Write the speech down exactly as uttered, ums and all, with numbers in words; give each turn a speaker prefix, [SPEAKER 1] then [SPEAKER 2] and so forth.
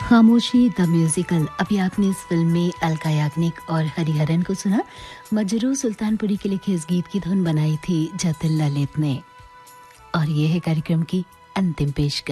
[SPEAKER 1] खामोशी the musical. अभी आपने इस फिल्म में अलका याग्निक और हरिहरन को सुना। मजरू सुल्तानपुरी के लिखे इस गीत की धुन बनाई थी जतिन ललित ने। और ये है कार्यक्रम की अंतिम पेशकश।